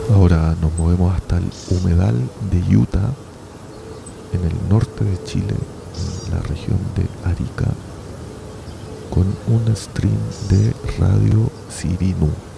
Ahora nos movemos hasta el humedal de Utah, en el norte de Chile, en la región de Arica, con un stream de Radio Sirinu.